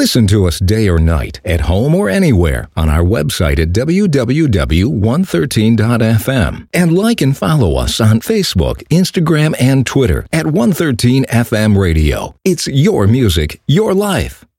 Listen to us day or night, at home or anywhere, on our website at www.113.fm. And like and follow us on Facebook, Instagram, and Twitter at 113 FM Radio. It's your music, your life.